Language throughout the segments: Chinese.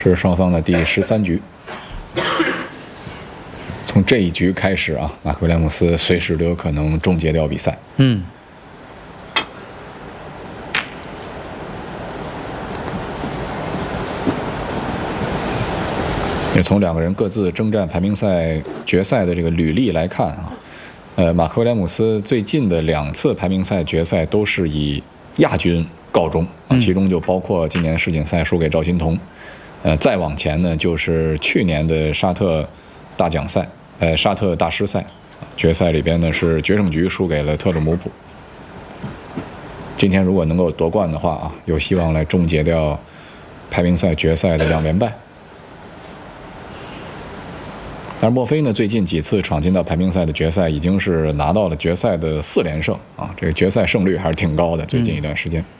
是双方的第13局。从这一局开始啊，马克·威廉姆斯随时都有可能终结掉比赛。也从两个人各自征战排名赛决赛的这个履历来看啊，马克·威廉姆斯最近的2次排名赛决赛都是以亚军告终啊，其中就包括今年世锦赛输给赵心童。再往前呢，就是去年的沙特大奖赛，沙特大师赛决赛里边呢是决胜局输给了特鲁姆普。今天如果能够夺冠的话啊，有希望来终结掉排名赛决赛的2连败。但是墨菲呢，最近几次闯进到排名赛的决赛，已经是拿到了决赛的4连胜啊，这个决赛胜率还是挺高的。最近一段时间。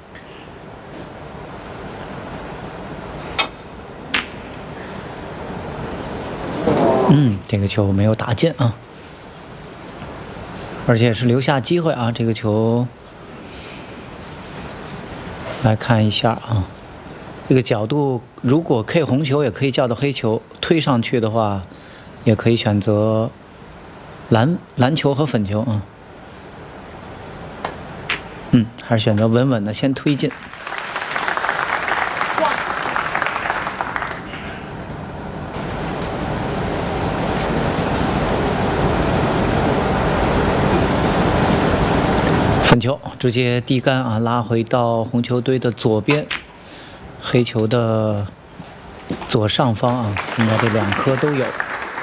这个球没有打进啊，而且是留下机会啊。这个球来看一下啊，这个角度如果 K 红球也可以叫做黑球，推上去的话，也可以选择蓝球和粉球啊。还是选择稳稳的先推进。粉球直接递杆啊，拉回到红球堆的左边，黑球的左上方啊，应该这2颗都有。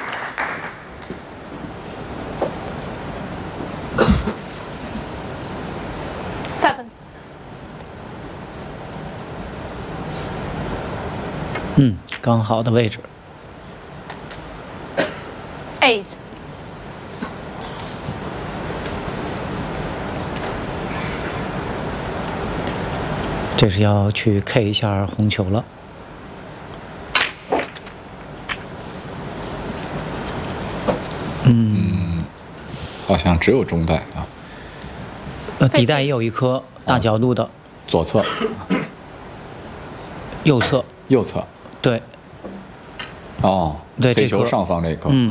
刚好的位置。 8。 这是要去 K 一下红球了。 好像只有中带啊。 底带也有一颗大角度的。 左侧。 右侧。 右侧。 对。 对，黑球上方这一颗。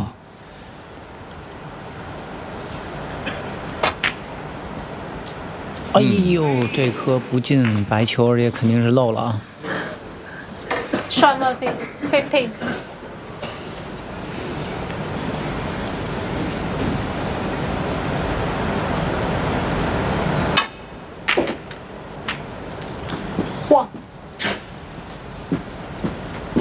哎呦，这颗不进白球，也肯定是漏了啊。 Sean Murphy, 15.